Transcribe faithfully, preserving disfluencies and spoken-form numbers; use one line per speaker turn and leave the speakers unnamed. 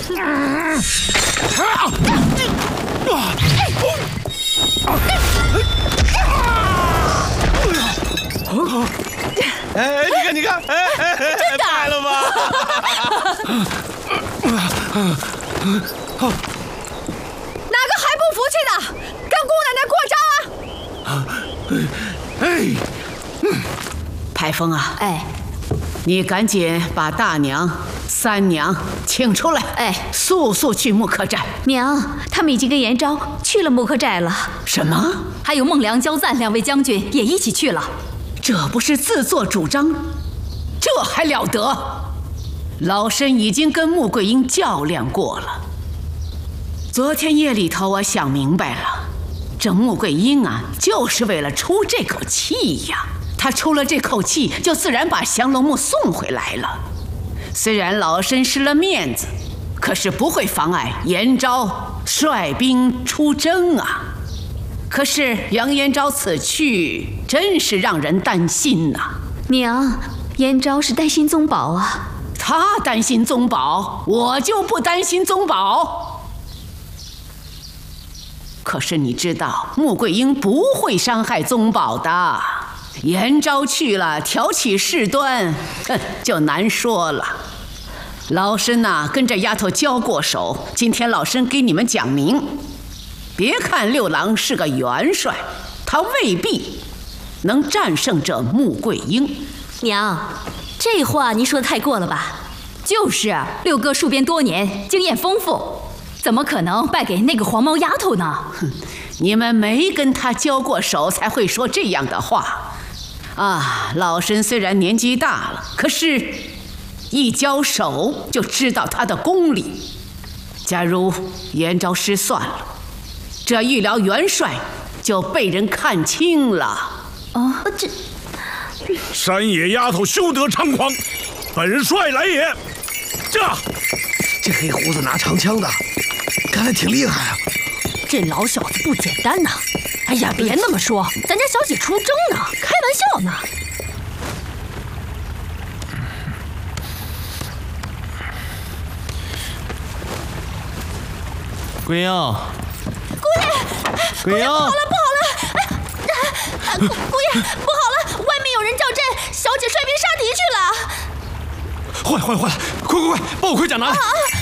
哎，你看，你看，哎哎哎，
真的
拍了吧？
哪个还不服气的，跟姑奶奶过招啊！
哎，
排风啊，
哎，
你赶紧把大娘、三娘请出来，
哎，
速速去木刻寨。
娘，他们已经跟严昭去了木刻寨了。
什么？
还有孟良、焦赞两位将军也一起去了。
这不是自作主张？这还了得！老身已经跟穆桂英较量过了。昨天夜里头，我想明白了，这穆桂英啊，就是为了出这口气呀。她出了这口气，就自然把降龙木送回来了。虽然老身失了面子，可是不会妨碍严昭率兵出征啊。可是杨延昭此去，真是让人担心呐、啊。
娘，严昭是担心宗保啊。
他担心宗保，我就不担心宗保。可是你知道，穆桂英不会伤害宗保的。严昭去了，挑起事端，哼，就难说了。老身呐、啊，跟这丫头交过手，今天老身给你们讲明。别看六郎是个元帅，他未必能战胜这穆桂英。
娘，这话您说的太过了吧？就是六哥戍边多年，经验丰富，怎么可能败给那个黄毛丫头呢？
哼，你们没跟他交过手，才会说这样的话。啊，老身虽然年纪大了，可是一交手就知道他的功力。假如严昭失算了，这御辽元帅就被人看清了。
哦，这
山野丫头休得猖狂，本帅来也！这
这黑胡子拿长枪的，看来挺厉害啊。
这老小子不简单呐！哎呀，别那么说，咱家小姐出征呢，开玩笑呢。
桂英，
姑爷，
桂英，
不好了，不好了！啊，姑姑爷，不好了，外面有人叫阵，小姐率兵杀敌去了。
坏坏坏了！快快快，把我盔甲拿来！
啊